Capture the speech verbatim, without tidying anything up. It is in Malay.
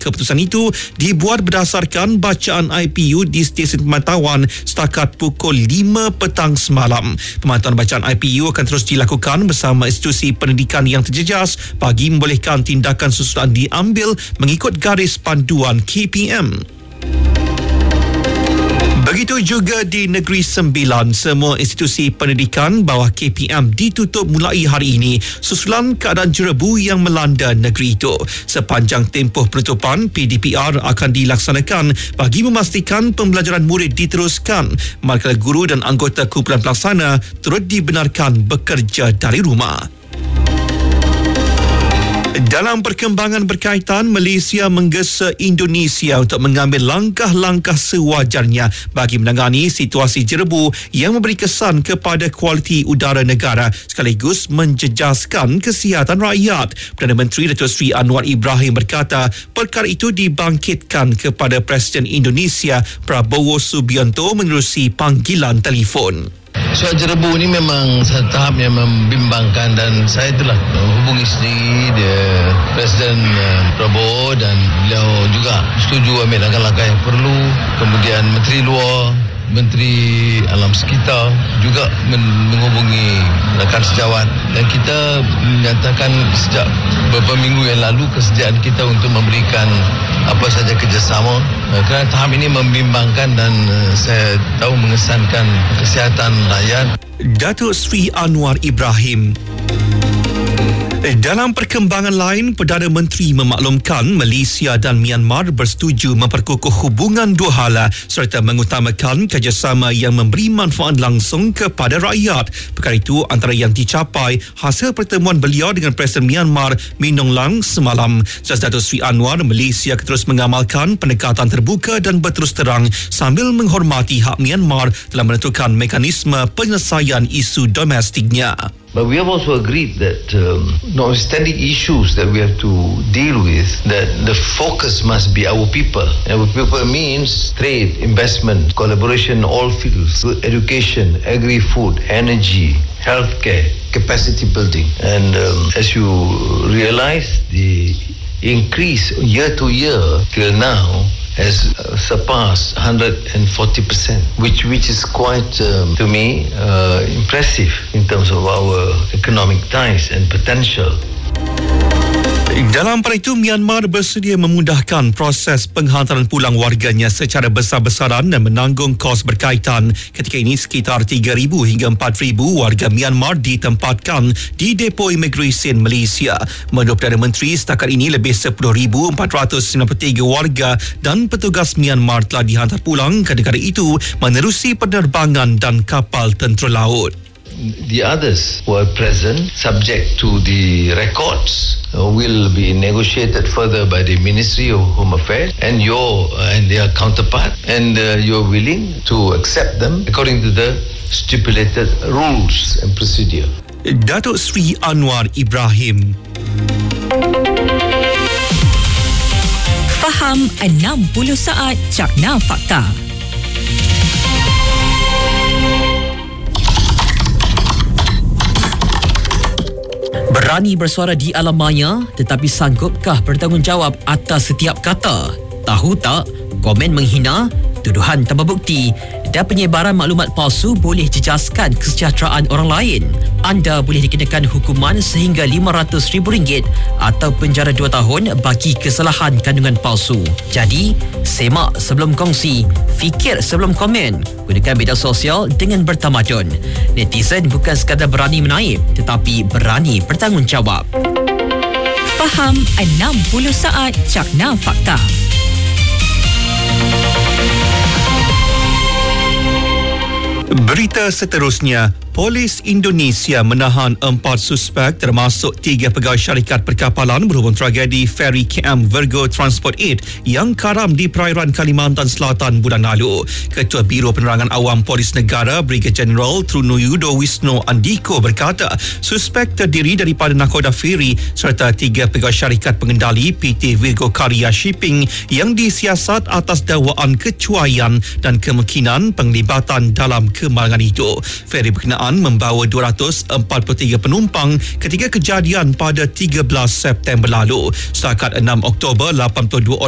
Keputusan itu dibuat berdasarkan bacaan I P U di stesen pemantauan setakat pukul lima petang semalam. Pemantauan bacaan I P U akan terus dilakukan bersama institusi pendidikan yang terjejas bagi membolehkan tindakan susulan diambil mengikut garis panduan K P M. Begitu juga di Negeri Sembilan, semua institusi pendidikan bawah K P M ditutup mulai hari ini susulan keadaan jerebu yang melanda negeri itu. Sepanjang tempoh penutupan, P D P R akan dilaksanakan bagi memastikan pembelajaran murid diteruskan, manakala guru dan anggota kumpulan pelaksana turut dibenarkan bekerja dari rumah. Dalam perkembangan berkaitan, Malaysia menggesa Indonesia untuk mengambil langkah-langkah sewajarnya bagi menangani situasi jerebu yang memberi kesan kepada kualiti udara negara sekaligus menjejaskan kesihatan rakyat. Perdana Menteri Datuk Seri Anwar Ibrahim berkata perkara itu dibangkitkan kepada Presiden Indonesia Prabowo Subianto menerusi panggilan telefon. Soal jerebu ni memang satu tahap yang membimbangkan dan saya telah hubungi sendiri dia Presiden Prabowo dan beliau juga setuju ambil langkah-langkah yang perlu. Kemudian Menteri Luar, Menteri Alam Sekitar juga menghubungi rakan sejawat dan kita menyatakan sejak beberapa minggu yang lalu kesediaan kita untuk memberikan apa saja kerjasama kerana tahap ini membimbangkan dan saya tahu mengesankan kesihatan rakyat. Datuk Seri Anwar Ibrahim. Dalam perkembangan lain, Perdana Menteri memaklumkan Malaysia dan Myanmar bersetuju memperkukuh hubungan dua hala serta mengutamakan kerjasama yang memberi manfaat langsung kepada rakyat. Perkara itu antara yang dicapai hasil pertemuan beliau dengan Presiden Myanmar Min Aung Hlaing semalam. Jelas Datuk Seri Anwar, Malaysia terus mengamalkan pendekatan terbuka dan berterus terang sambil menghormati hak Myanmar dalam menentukan mekanisme penyelesaian isu domestiknya. But we have also agreed that um, notwithstanding issues that we have to deal with, that the focus must be our people. Our people means trade, investment, collaboration in all fields, education, agri-food, energy, healthcare, capacity building. And um, as you realize, the increase year to year till now has uh, surpassed one hundred forty percent, which which is quite, um, to me, uh, impressive in terms of our economic ties and potential. Dalam pada itu, Myanmar bersedia memudahkan proses penghantaran pulang warganya secara besar-besaran dan menanggung kos berkaitan. Ketika ini, sekitar tiga ribu hingga empat ribu warga Myanmar ditempatkan di depo imigresen Malaysia. Menurut Perdana Menteri, setakat ini lebih sepuluh ribu empat ratus sembilan puluh tiga warga dan petugas Myanmar telah dihantar pulang ke negara itu menerusi penerbangan dan kapal tentera laut. The others who are present, subject to the records, uh, will be negotiated further by the Ministry of Home Affairs and your uh, and their counterpart, and uh, you're willing to accept them according to the stipulated rules and procedure. Datuk Seri Anwar Ibrahim. Faham enam puluh saat Cakna Fakta. Berani bersuara di alam maya, tetapi sanggupkah bertanggungjawab atas setiap kata? Tahu tak, komen menghina, tuduhan tanpa bukti dan penyebaran maklumat palsu boleh jejaskan kesejahteraan orang lain. Anda boleh dikenakan hukuman sehingga lima ratus ribu ringgit atau penjara dua tahun bagi kesalahan kandungan palsu. Jadi, semak sebelum kongsi, fikir sebelum komen. Gunakan media sosial dengan bertamadun. Netizen bukan sekadar berani menaip, tetapi berani bertanggungjawab. Faham enam puluh saat Cakna Fakta. Berita seterusnya, Polis Indonesia menahan empat suspek termasuk tiga pegawai syarikat perkapalan berhubung tragedi feri K M Virgo Transport lapan yang karam di perairan Kalimantan Selatan bulan lalu. Ketua Biro Penerangan Awam Polis Negara Brigadier Jeneral Trunuyudo Wisnu Andiko berkata suspek terdiri daripada nakoda feri serta tiga pegawai syarikat pengendali P T Virgo Karya Shipping yang disiasat atas dakwaan kecuaian dan kemungkinan penglibatan dalam kemalangan itu. Feri berkenaan membawa dua ratus empat puluh tiga penumpang ketika kejadian pada tiga belas September lalu. Setakat enam Oktober, lapan puluh dua orang